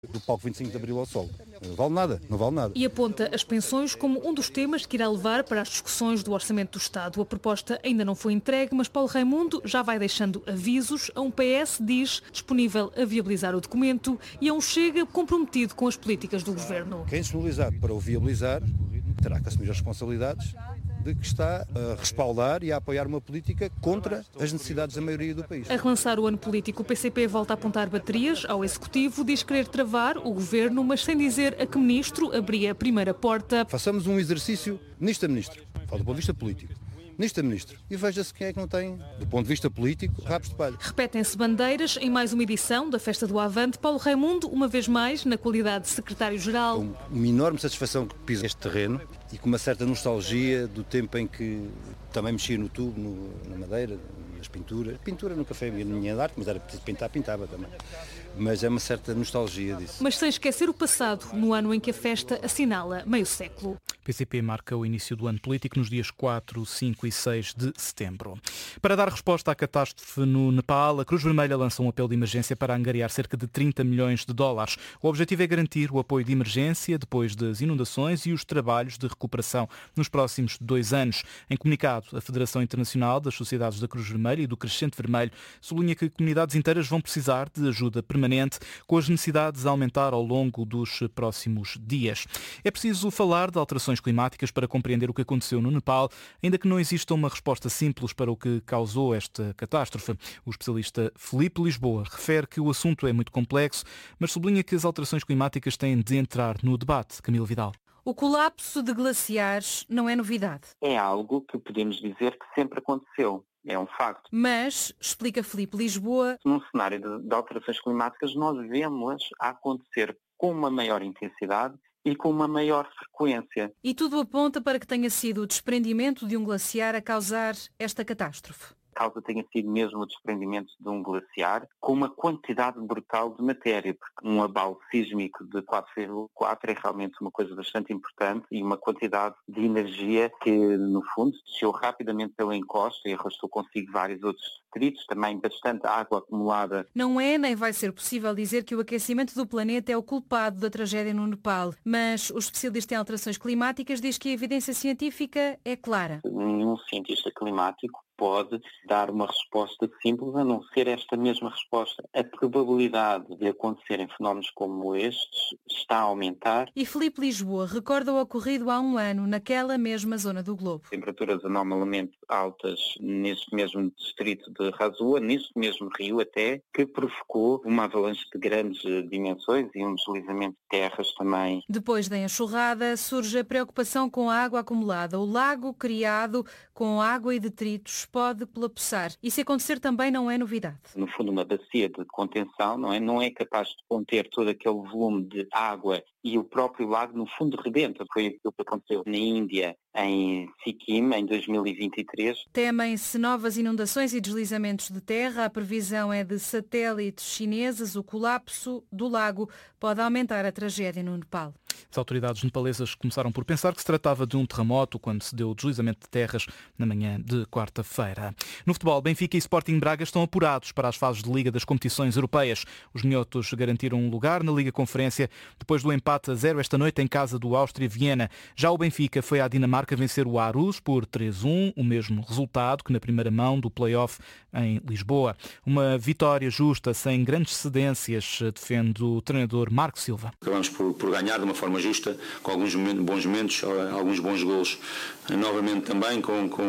Do palco 25 de Abril ao Sol. Não vale nada, não vale nada. E aponta as pensões como um dos temas que irá levar para as discussões do Orçamento do Estado. A proposta ainda não foi entregue, mas Paulo Raimundo já vai deixando avisos. A um PS diz disponível a viabilizar o documento e a um Chega comprometido com as políticas do Governo. Quem disponibilizar para o viabilizar terá que assumir as responsabilidades de que está a respaldar e a apoiar uma política contra as necessidades da maioria do país. A relançar o ano político, o PCP volta a apontar baterias ao Executivo, diz querer travar o Governo, mas sem dizer a que ministro abria a primeira porta. Façamos um exercício ministro a ministro, falo do ponto de vista político. Ministro a ministro. E veja-se quem é que não tem, do ponto de vista político, rabos de palha. Repetem-se bandeiras em mais uma edição da Festa do Avante. Paulo Raimundo, uma vez mais, na qualidade de secretário-geral. Uma enorme satisfação que pisa este terreno e com uma certa nostalgia do tempo em que também mexia no tubo, na madeira, nas pinturas. Pintura nunca foi a minha arte, mas era preciso pintar, pintava também. Mas é uma certa nostalgia disso. Mas sem esquecer o passado, no ano em que a festa assinala meio século. O PCP marca o início do ano político nos dias 4, 5 e 6 de setembro. Para dar resposta à catástrofe no Nepal, a Cruz Vermelha lança um apelo de emergência para angariar cerca de 30 milhões de dólares. O objetivo é garantir o apoio de emergência depois das inundações e os trabalhos de recuperação nos próximos 2 anos. Em comunicado, a Federação Internacional das Sociedades da Cruz Vermelha e do Crescente Vermelho sublinha que comunidades inteiras vão precisar de ajuda permanente, com as necessidades a aumentar ao longo dos próximos dias. É preciso falar de alterações climáticas para compreender o que aconteceu no Nepal, ainda que não exista uma resposta simples para o que causou esta catástrofe. O especialista Filipe Lisboa refere que o assunto é muito complexo, mas sublinha que as alterações climáticas têm de entrar no debate. Camilo Vidal. O colapso de glaciares não é novidade. É algo que podemos dizer que sempre aconteceu. É um facto. Mas, explica Filipe Lisboa, num cenário de alterações climáticas, nós vemos a acontecer com uma maior intensidade e com uma maior frequência. E tudo aponta para que tenha sido o desprendimento de um glaciar a causar esta catástrofe. A causa tenha sido mesmo o desprendimento de um glaciar com uma quantidade brutal de matéria, porque um abalo sísmico de 4,4 é realmente uma coisa bastante importante e uma quantidade de energia que, no fundo, desceu rapidamente pela encosta e arrastou consigo vários outros detritos, também bastante água acumulada. Não é nem vai ser possível dizer que o aquecimento do planeta é o culpado da tragédia no Nepal, mas o especialista em alterações climáticas diz que a evidência científica é clara. Nenhum cientista climático pode dar uma resposta simples, a não ser esta mesma resposta. A probabilidade de acontecerem fenómenos como estes está a aumentar. E Filipe Lisboa recorda o ocorrido há 1 ano naquela mesma zona do globo. Temperaturas anormalmente altas neste mesmo distrito de Rasua, neste mesmo rio até, que provocou uma avalanche de grandes dimensões e um deslizamento de terras também. Depois da enxurrada surge a preocupação com a água acumulada. O lago criado com água e detritos pode colapsar. E se acontecer também não é novidade. No fundo, uma bacia de contenção não é capaz de conter todo aquele volume de água e o próprio lago, no fundo, rebenta. Foi aquilo que aconteceu na Índia, em Sikkim, em 2023. Temem-se novas inundações e deslizamentos de terra. A previsão é de satélites chineses. O colapso do lago pode aumentar a tragédia no Nepal. As autoridades nepalesas começaram por pensar que se tratava de um terremoto quando se deu o deslizamento de terras na manhã de quarta-feira. No futebol, Benfica e Sporting Braga estão apurados para as fases de Liga das competições europeias. Os minhotos garantiram um lugar na Liga Conferência depois do empate a 0 esta noite em casa do Áustria Viena. Já o Benfica foi à Dinamarca vencer o Aarhus por 3-1, o mesmo resultado que na primeira mão do play-off em Lisboa. Uma vitória justa, sem grandes cedências, defende o treinador Marco Silva. Acabamos por ganhar de uma forma justa, com alguns bons momentos, alguns bons golos, novamente também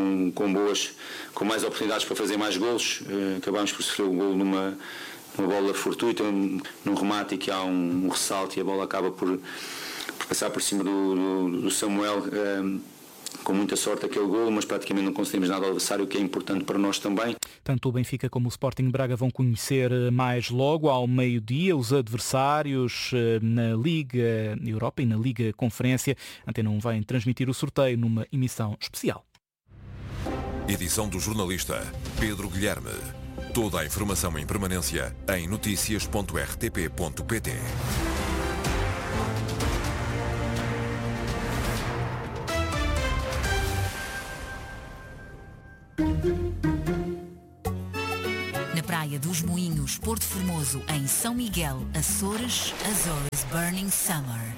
com mais oportunidades para fazer mais golos. Acabamos por sofrer o golo numa bola fortuita, num remate, que há um ressalto e a bola acaba por passar por cima do Samuel, com muita sorte aquele golo, mas praticamente não conseguimos nada ao adversário, o que é importante para nós também. Tanto o Benfica como o Sporting Braga vão conhecer mais logo ao meio-dia os adversários na Liga Europa e na Liga Conferência. A Antena 1 vai transmitir o sorteio numa emissão especial. Edição do jornalista Pedro Guilherme. Toda a informação em permanência em noticias.rtp.pt. Praia dos Moinhos, Porto Formoso, em São Miguel, Açores, Azores Burning Summer.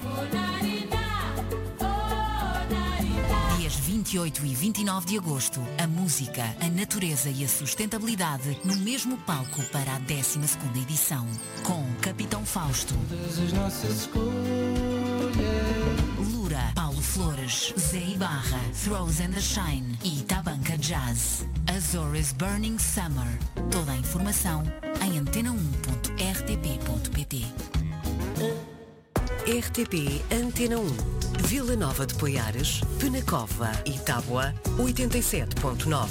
Dias 28 e 29 de agosto, a música, a natureza e a sustentabilidade no mesmo palco para a 12ª edição, com Capitão Fausto, Lura, Paulo Flores, Zé Ibarra, Throws and the Shine e Tabanca Jazz. Azores Burning Summer. Toda a informação em antena1.rtp.pt. RTP Antena 1, Vila Nova de Poiares, Penacova e Tábua, 87.9.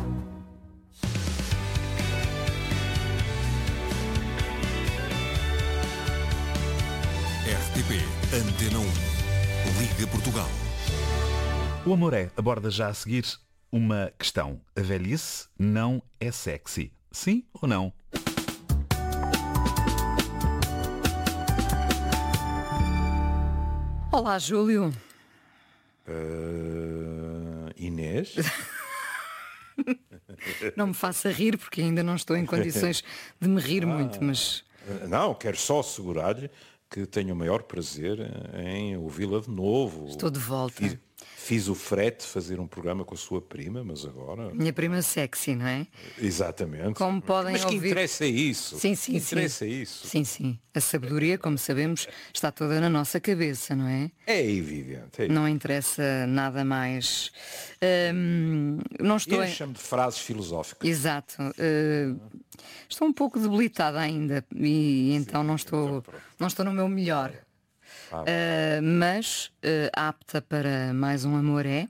RTP Antena 1, Liga Portugal. O Amoré aborda já a seguir uma questão. A velhice não é sexy. Sim ou não? Olá, Júlio. Inês? Não me faça rir porque ainda não estou em condições de me rir muito, mas... Não, quero só assegurar-lhe que tenho o maior prazer em ouvi-la de novo. Estou de volta. Fiz o frete fazer um programa com a sua prima, mas agora... Minha prima sexy, não é? Exatamente. Como podem mas que ouvir... interessa é isso. Sim, sim, interessa isso. Sim, sim. A sabedoria, como sabemos, está toda na nossa cabeça, não é? É evidente. Não interessa nada mais. Não estou... Encha-me de frases filosóficas. Exato. Estou um pouco debilitada ainda e então não estou no meu melhor. Mas apta para mais um Amoré.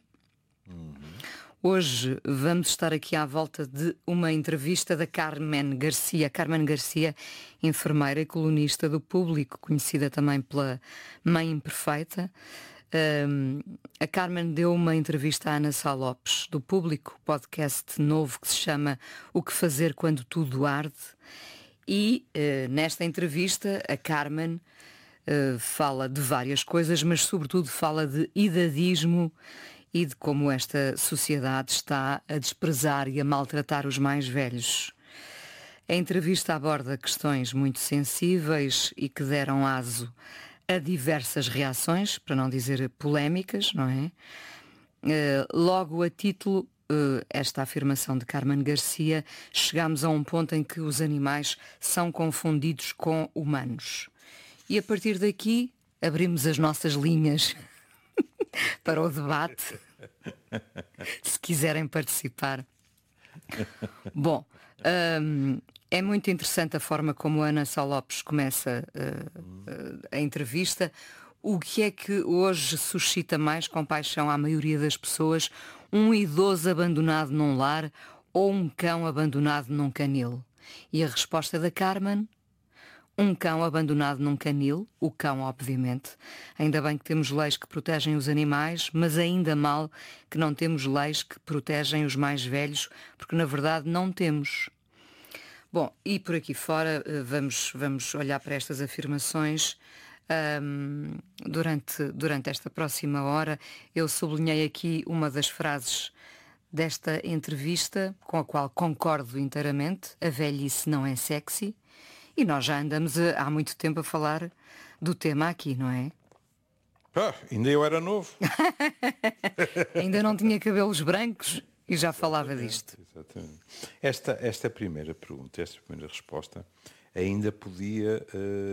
Hoje vamos estar aqui à volta de uma entrevista da Carmen Garcia. Carmen Garcia, enfermeira e colunista do Público, conhecida também pela Mãe Imperfeita. A Carmen deu uma entrevista à Ana Sá Lopes, do Público, podcast novo que se chama O que Fazer Quando Tudo Arde. E nesta entrevista a Carmen fala de várias coisas, mas sobretudo fala de idadismo e de como esta sociedade está a desprezar e a maltratar os mais velhos. A entrevista aborda questões muito sensíveis e que deram aso a diversas reações, para não dizer polémicas, não é? Logo a título, esta afirmação de Carmen Garcia, chegamos a um ponto em que os animais são confundidos com humanos. E a partir daqui abrimos as nossas linhas para o debate, se quiserem participar. Bom, é muito interessante a forma como a Ana Sá Lopes começa a entrevista. O que é que hoje suscita mais compaixão à maioria das pessoas? Um idoso abandonado num lar ou um cão abandonado num canil? E a resposta da Carmen... Um cão abandonado num canil, o cão obviamente. Ainda bem que temos leis que protegem os animais, mas ainda mal que não temos leis que protegem os mais velhos, porque na verdade não temos. Bom, e por aqui fora vamos olhar para estas afirmações. Durante esta próxima hora eu sublinhei aqui uma das frases desta entrevista, com a qual concordo inteiramente: a velhice não é sexy. E nós já andamos há muito tempo a falar do tema aqui, não é? Ainda eu era novo. Ainda não tinha cabelos brancos e já falava disto. Exatamente. Esta primeira pergunta, esta primeira resposta, ainda podia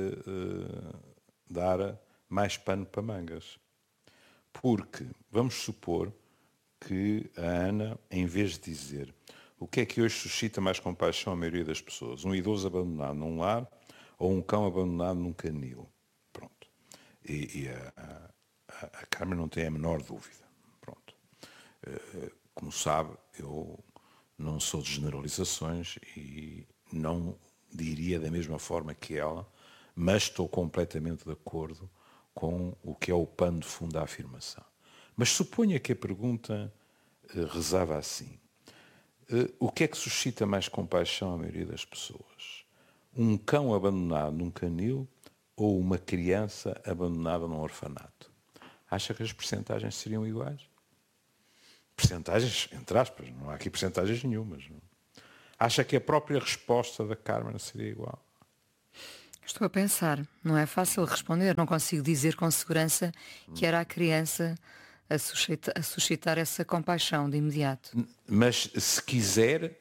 dar mais pano para mangas. Porque vamos supor que a Ana, em vez de dizer o que é que hoje suscita mais compaixão à maioria das pessoas, um idoso abandonado num lar ou um cão abandonado num canil? Pronto. E a Carmen não tem a menor dúvida. Pronto. Como sabe, eu não sou de generalizações e não diria da mesma forma que ela, mas estou completamente de acordo com o que é o pano de fundo da afirmação. Mas suponha que a pergunta rezava assim: o que é que suscita mais compaixão à maioria das pessoas? Um cão abandonado num canil ou uma criança abandonada num orfanato? Acha que as percentagens seriam iguais? Percentagens, entre aspas, não há aqui percentagens nenhumas. Não? Acha que a própria resposta da Carmen seria igual? Estou a pensar, não é fácil responder, não consigo dizer com segurança que era a criança a suscitar essa compaixão de imediato. Mas se quiser,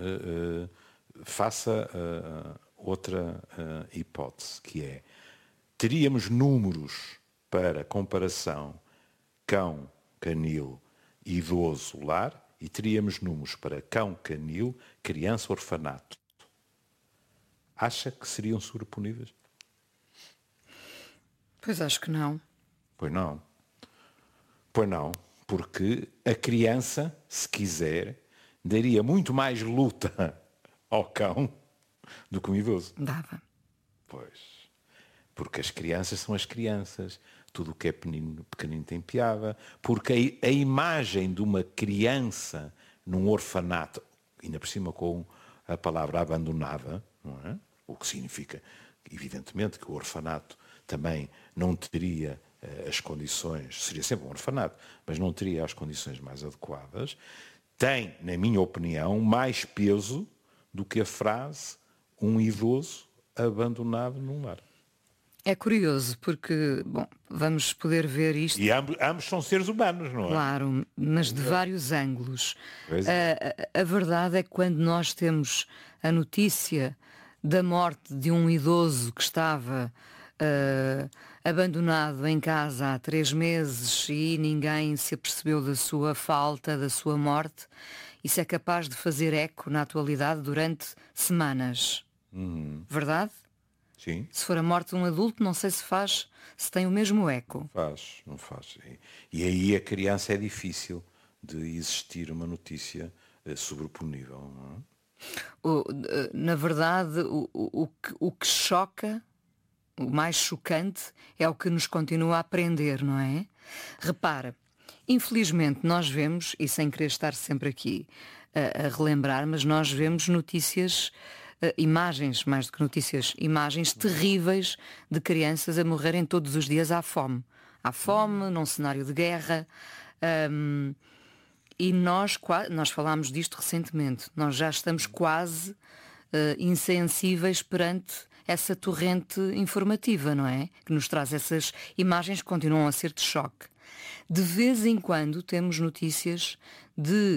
faça outra hipótese, que é, teríamos números para comparação cão, canil, idoso, lar, e teríamos números para cão, canil, criança, orfanato. Acha que seriam sobreponíveis? Pois acho que não. Pois não. Pois não, porque a criança, se quiser, daria muito mais luta ao cão do que um idoso. Dava. Pois. Porque as crianças são as crianças. Tudo o que é pequenino tem piada. Porque a imagem de uma criança num orfanato, ainda por cima com a palavra abandonada, não é? O que significa, evidentemente, que o orfanato também não teria as condições, seria sempre um orfanato, mas não teria as condições mais adequadas, tem, na minha opinião, mais peso do que a frase um idoso abandonado num lar. É curioso porque, bom, vamos poder ver isto... E ambos são seres humanos, não é? Claro, mas de vários ângulos. A verdade é que quando nós temos a notícia da morte de um idoso que estava abandonado em casa há 3 meses e ninguém se apercebeu da sua falta, da sua morte, isso é capaz de fazer eco na atualidade durante semanas. Verdade? Sim. Se for a morte de um adulto, não sei se tem o mesmo eco. Não faz. E aí a criança é difícil de existir uma notícia sobreponível, não é? Na verdade, o que choca, o mais chocante, é o que nos continua a aprender, não é? Repara, infelizmente nós vemos, e sem querer estar sempre aqui a relembrar, mas nós vemos notícias, imagens, mais do que notícias, imagens terríveis de crianças a morrerem todos os dias à fome. À fome, num cenário de guerra. E nós falámos disto recentemente. Nós já estamos quase insensíveis perante essa torrente informativa, não é? Que nos traz essas imagens que continuam a ser de choque. De vez em quando temos notícias de,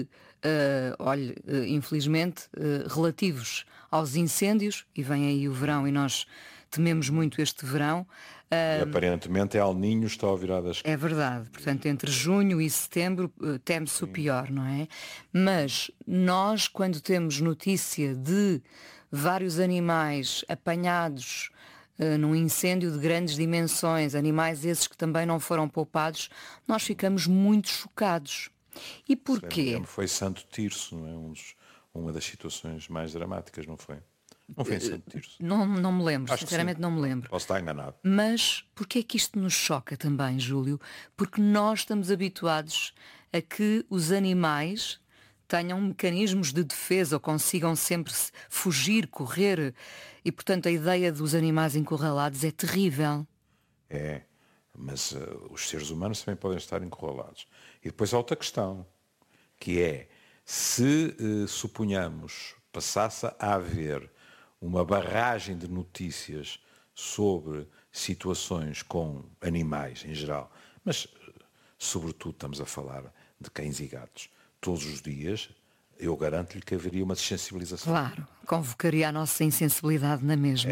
infelizmente, relativos aos incêndios, e vem aí o verão e nós tememos muito este verão. E aparentemente El Niño está ao virar das... É verdade, portanto entre junho e setembro teme-se o pior, não é? Mas nós, quando temos notícia de vários animais apanhados num incêndio de grandes dimensões, animais esses que também não foram poupados, nós ficamos muito chocados. E porquê? Foi Santo Tirso, não é? Uma das situações mais dramáticas, não foi? Não foi em Santo Tirso? Não me lembro, sinceramente não me lembro. Posso estar enganado. Mas porquê é que isto nos choca também, Júlio? Porque nós estamos habituados a que os animais tenham mecanismos de defesa ou consigam sempre fugir, correr. E, portanto, a ideia dos animais encurralados é terrível. É, mas os seres humanos também podem estar encurralados. E depois há outra questão, que é, se suponhamos, passasse a haver uma barragem de notícias sobre situações com animais em geral, mas sobretudo estamos a falar de cães e gatos, todos os dias, eu garanto-lhe que haveria uma desensibilização. Claro, convocaria a nossa insensibilidade na mesma.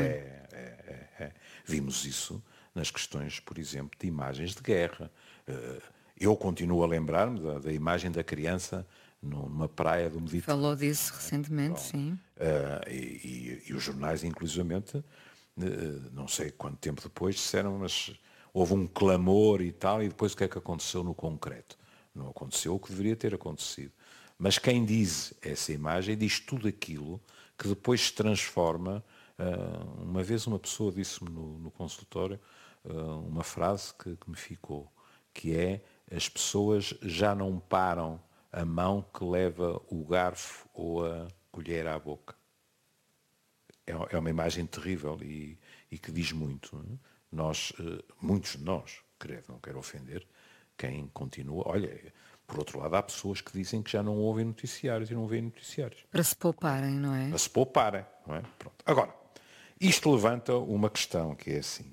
Vimos isso nas questões, por exemplo, de imagens de guerra. Eu continuo a lembrar-me da imagem da criança numa praia do Mediterrâneo. Falou disso recentemente, sim. E os jornais, inclusivamente, não sei quanto tempo depois, disseram, mas houve um clamor e tal, e depois o que é que aconteceu no concreto? Não aconteceu o que deveria ter acontecido. Mas quem diz essa imagem diz tudo aquilo que depois se transforma. Uma vez uma pessoa disse-me no consultório uma frase que me ficou, que é: as pessoas já não param a mão que leva o garfo ou a colher à boca. É uma imagem terrível e que diz muito. Nós, muitos de nós, não quero ofender quem continua. Olha, Por outro lado, há pessoas que dizem que já não ouvem noticiários e não veem noticiários. Para se pouparem, não é? Para se pouparem, não é? Pronto. Agora, isto levanta uma questão que é assim.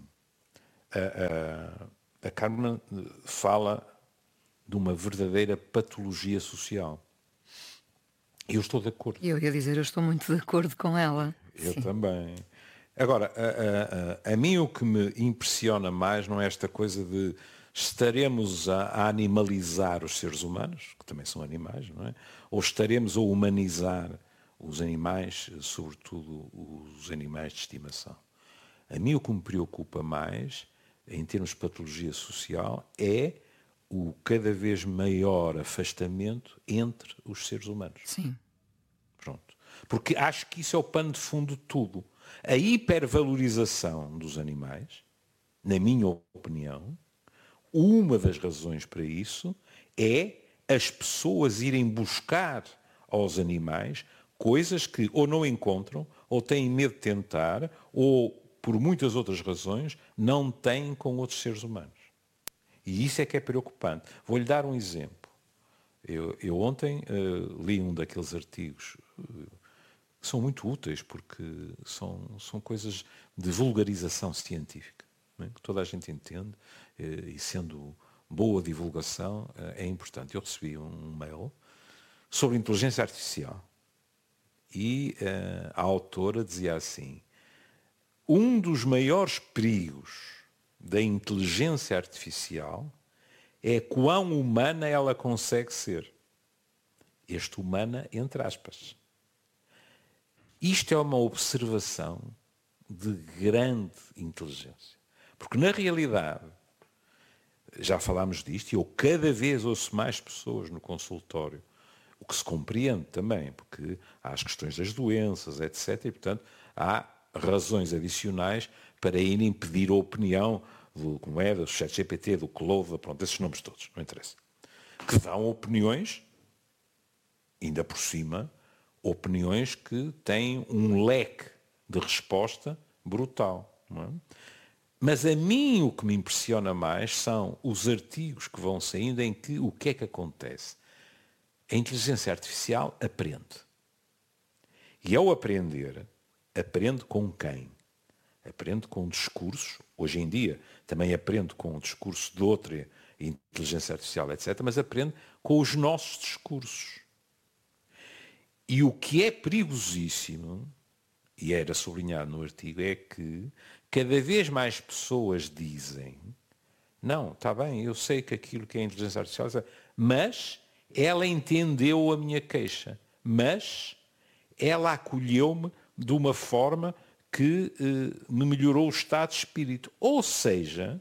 A Carmen fala de uma verdadeira patologia social. E eu estou de acordo. Eu ia dizer, eu estou muito de acordo com ela. Eu Sim. também. Agora, a mim o que me impressiona mais não é esta coisa de estaremos a animalizar os seres humanos, que também são animais, não é? Ou estaremos a humanizar os animais, sobretudo os animais de estimação. A mim o que me preocupa mais, em termos de patologia social, é o cada vez maior afastamento entre os seres humanos. Sim. Pronto. Porque acho que isso é o pano de fundo de tudo. A hipervalorização dos animais, na minha opinião, uma das razões para isso é as pessoas irem buscar aos animais coisas que ou não encontram, ou têm medo de tentar, ou, por muitas outras razões, não têm com outros seres humanos. E isso é que é preocupante. Vou-lhe dar um exemplo. Eu ontem li um daqueles artigos que são muito úteis, porque são coisas de vulgarização científica, não é? Que toda a gente entende, e sendo boa divulgação é importante. Eu recebi um mail sobre inteligência artificial e a autora dizia assim: um dos maiores perigos da inteligência artificial é quão humana ela consegue ser. Este humana, entre aspas. Isto é uma observação de grande inteligência. Porque, na realidade, já falámos disto, e eu cada vez ouço mais pessoas no consultório, o que se compreende também, porque há as questões das doenças, etc. E, portanto, há razões adicionais para irem pedir a opinião do ChatGPT, do Claude, pronto, esses nomes todos, não interessa. Que dão opiniões, ainda por cima, opiniões que têm um leque de resposta brutal. Não é? Mas a mim o que me impressiona mais são os artigos que vão saindo em que o que é que acontece? A inteligência artificial aprende. E ao aprender, aprende com quem? Aprende com discursos. Hoje em dia também aprende com o discurso de outra inteligência artificial, etc. Mas aprende com os nossos discursos. E o que é perigosíssimo, e era sublinhado no artigo, é que cada vez mais pessoas dizem: não, está bem, eu sei que aquilo que é inteligência artificial, mas ela entendeu a minha queixa, mas ela acolheu-me de uma forma que me melhorou o estado de espírito. Ou seja,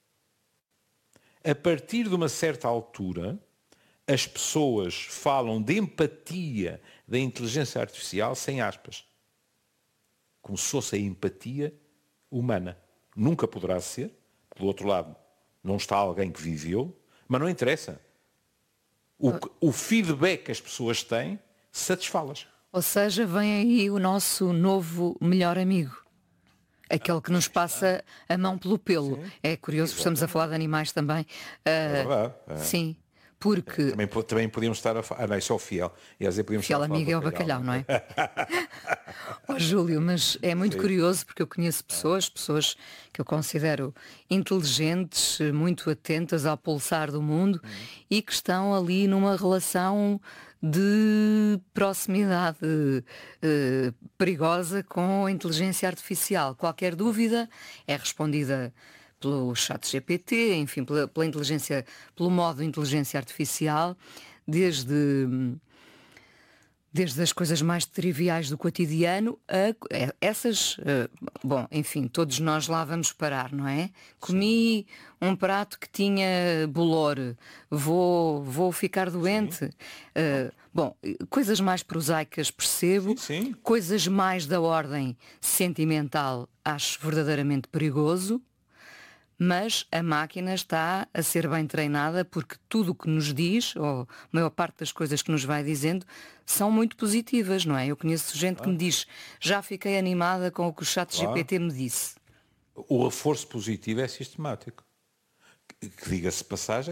a partir de uma certa altura, as pessoas falam de empatia da inteligência artificial sem aspas. Como se fosse a empatia humana. Nunca poderá ser, porque do outro lado não está alguém que viveu, mas não interessa. O feedback que as pessoas têm satisfá-las. Ou seja, vem aí o nosso novo melhor amigo. Aquele que nos passa a mão pelo pelo. Sim, é curioso, porque estamos a falar de animais também. É verdade. Sim. Porque... Também podíamos estar a falar... não, isso é o fiel. Fiel amigo é o bacalhau, não é? Oh, Júlio, mas é muito curioso porque eu conheço pessoas que eu considero inteligentes, muito atentas ao pulsar do mundo e que estão ali numa relação de proximidade perigosa com a inteligência artificial. Qualquer dúvida é respondida pelo ChatGPT, enfim, pela inteligência, pelo modo de inteligência artificial, desde as coisas mais triviais do cotidiano a essas, bom, enfim, todos nós lá vamos parar, não é? Comi um prato que tinha bolor, vou ficar doente. Bom, coisas mais prosaicas percebo, sim. Coisas mais da ordem sentimental acho verdadeiramente perigoso. Mas a máquina está a ser bem treinada porque tudo o que nos diz, ou a maior parte das coisas que nos vai dizendo, são muito positivas, não é? Eu conheço gente que me diz: já fiquei animada com o que o ChatGPT me disse. O reforço positivo é sistemático. Que diga-se passagem,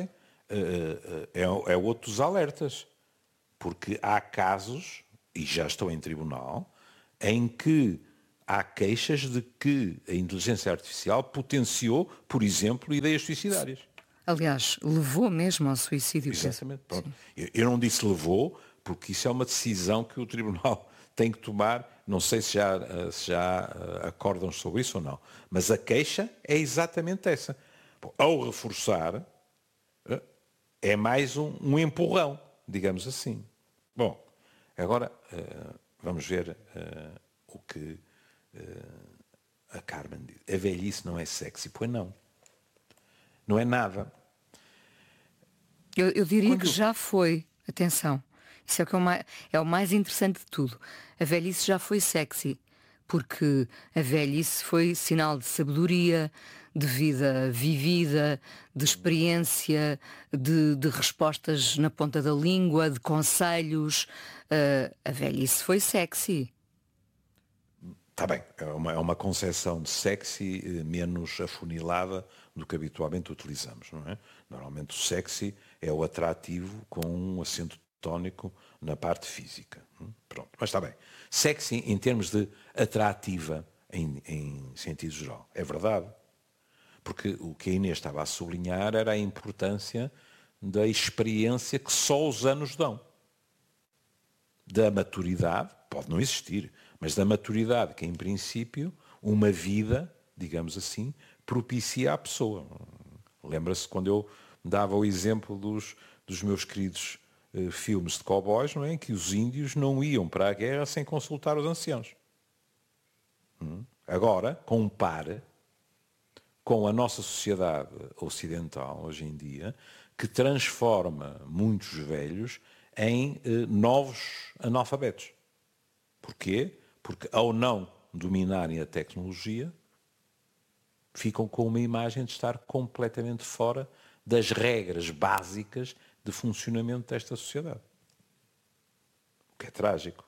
é outro dos alertas. Porque há casos, e já estão em tribunal, em que há queixas de que a inteligência artificial potenciou, por exemplo, ideias suicidárias. Aliás, levou mesmo ao suicídio. Exatamente. Pronto. Eu não disse levou, porque isso é uma decisão que o tribunal tem que tomar. Não sei se já acordam sobre isso ou não. Mas a queixa é exatamente essa. Ao reforçar, é mais um empurrão, digamos assim. Bom, agora vamos ver o que a Carmen diz. A velhice não é sexy. Pois não. Não é nada. Eu diria que já foi. Atenção. Isso é o mais interessante de tudo. A velhice já foi sexy. Porque a velhice foi sinal de sabedoria, de vida vivida, de experiência, de respostas na ponta da língua, de conselhos. A velhice foi sexy. Está bem, é uma concepção de sexy menos afunilada do que habitualmente utilizamos, não é? Normalmente o sexy é o atrativo com um acento tónico na parte física. Pronto, mas está bem. Sexy em termos de atrativa em sentido geral. É verdade. Porque o que a Inês estava a sublinhar era a importância da experiência que só os anos dão. Da maturidade, pode não existir, mas da maturidade que, em princípio, uma vida, digamos assim, propicia à pessoa. Lembra-se quando eu dava o exemplo dos meus queridos filmes de cowboys, não é? Em que os índios não iam para a guerra sem consultar os anciãos. Agora, compare com a nossa sociedade ocidental, hoje em dia, que transforma muitos velhos em novos analfabetos. Porquê? Porque ao não dominarem a tecnologia, ficam com uma imagem de estar completamente fora das regras básicas de funcionamento desta sociedade. O que é trágico.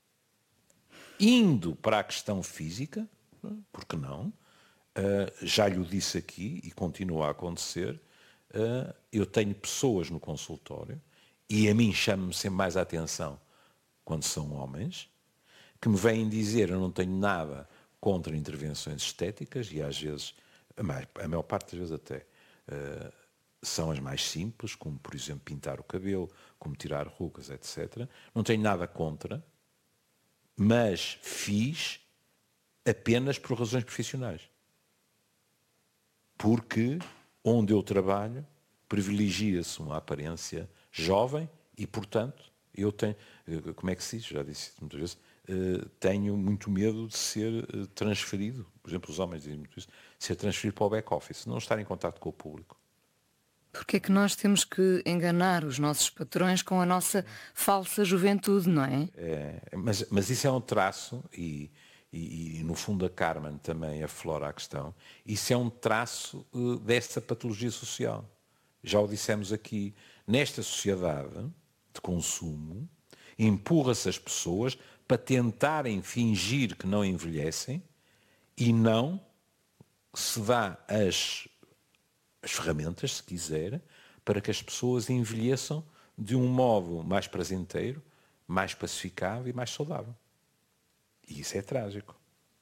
Indo para a questão física, porque não? Já lhe disse aqui, e continua a acontecer, eu tenho pessoas no consultório, e a mim chama-me sempre mais a atenção quando são homens, que me vêm dizer, eu não tenho nada contra intervenções estéticas, e às vezes, a maior parte das vezes até, são as mais simples, como por exemplo pintar o cabelo, como tirar rugas, etc. Não tenho nada contra, mas fiz apenas por razões profissionais. Porque onde eu trabalho privilegia-se uma aparência jovem e, portanto, eu tenho, como é que se diz? Já disse muitas vezes, tenho muito medo de ser transferido, por exemplo, os homens dizem muito isso, ser transferido para o back-office, não estar em contato com o público. Porque é que nós temos que enganar os nossos patrões com a nossa falsa juventude, não é? Mas isso é um traço, e no fundo a Carmen também aflora a questão, isso é um traço dessa patologia social. Já o dissemos aqui, nesta sociedade de consumo, empurra-se as pessoas para tentarem fingir que não envelhecem e não se dá as ferramentas, se quiser, para que as pessoas envelheçam de um modo mais prazenteiro, mais pacificado e mais saudável. E isso é trágico.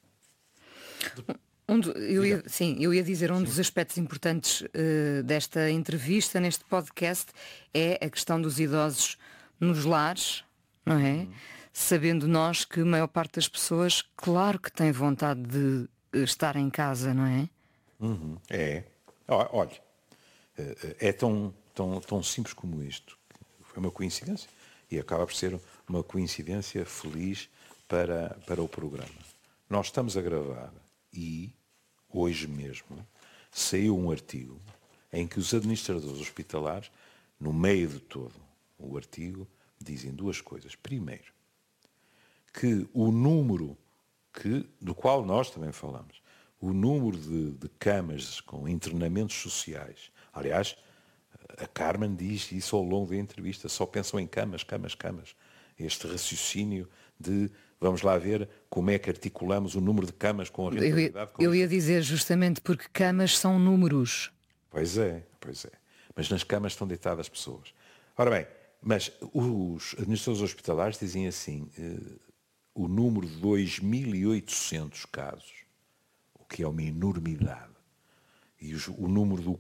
Eu ia dizer, um dos aspectos importantes desta entrevista, neste podcast, é a questão dos idosos nos lares, não é? Sabendo nós que a maior parte das pessoas, claro que tem vontade de estar em casa, não é? É. Olha, é tão simples como isto. Foi uma coincidência e acaba por ser uma coincidência feliz para o programa. Nós estamos a gravar e, hoje mesmo, saiu um artigo em que os administradores hospitalares, no meio de todo o artigo, dizem duas coisas. Primeiro, que o número do qual nós também falamos, o número de camas com internamentos sociais. Aliás, a Carmen diz isso ao longo da entrevista, só pensam em camas. Este raciocínio de, vamos lá ver, como é que articulamos o número de camas com a rentabilidade. Eu ia dizer justamente porque camas são números. Pois é. mas nas camas estão deitadas pessoas. Ora bem, mas os administradores hospitalares dizem assim, o número de 2.800 casos, o que é uma enormidade, e o número do